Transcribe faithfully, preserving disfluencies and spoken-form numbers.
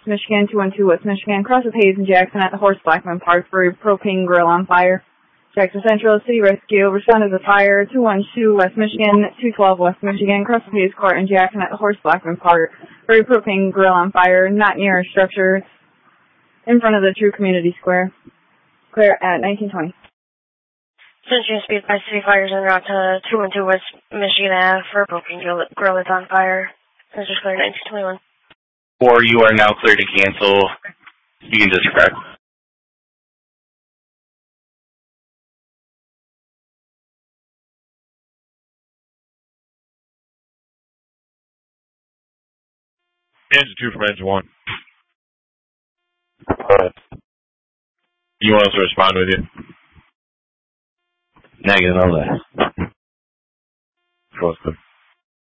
Michigan, two one two West Michigan, cross with Hayes and Jackson at the Horst Blackman Park for a propane grill on fire. Jackson Central City Rescue responded to the fire, two one two West Michigan, two twelve West Michigan, cross with Hayes Court and Jackson at the Horst Blackman Park for a propane grill on fire, not near a structure, in front of the True Community Square. Clear at nineteen twenty. Century Speed by City Fires en route to two one two West Michigan Ave for a propane grill, grill is on fire. This is clear nineteen twenty-one. Or you are now clear to cancel. You can disregard. Engine two from engine one. Alright. You want us to respond with you? Negative, no less. Trust them.